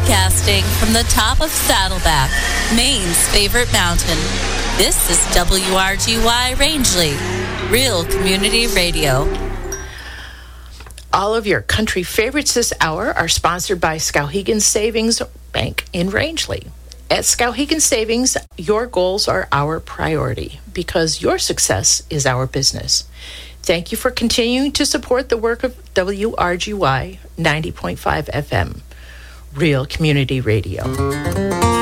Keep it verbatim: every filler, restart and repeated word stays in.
Broadcasting from the top of Saddleback, Maine's favorite mountain. This is W R G Y Rangeley, Real Community Radio. All of your country favorites this hour are sponsored by Skowhegan Savings Bank in Rangeley. At Skowhegan Savings, your goals are our priority because your success is our business. Thank you for continuing to support the work of W R G Y ninety point five F M, Real Community Radio.